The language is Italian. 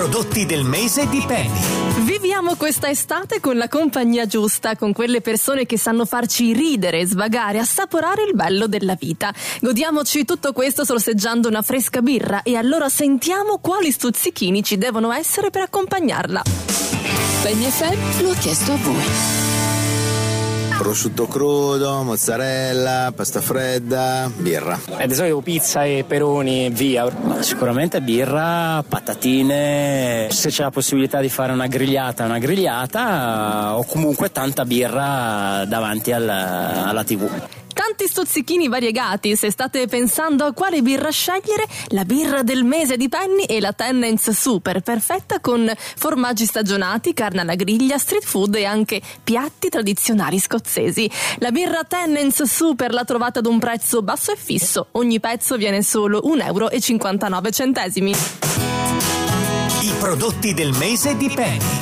prodotti del mese di Penny. Viviamo questa estate con la compagnia giusta, con quelle persone che sanno farci ridere, svagare, assaporare il bello della vita. Godiamoci tutto questo sorseggiando una fresca birra e allora sentiamo quali stuzzichini ci devono essere per accompagnarla. Penny FM lo ha chiesto a voi. Prosciutto crudo, mozzarella, pasta fredda, birra. Di solito pizza e peroni, via. Ma sicuramente birra, patatine, se c'è la possibilità di fare una grigliata o comunque tanta birra davanti alla TV. Tanti stuzzichini variegati. Se state pensando a quale birra scegliere, la birra del mese di Penny è la Tennent's Super, perfetta con formaggi stagionati, carne alla griglia, street food e anche piatti tradizionali scozzesi. La birra Tennent's Super la trovate ad un prezzo basso e fisso. Ogni pezzo viene solo €1,59. I prodotti del mese di Penny.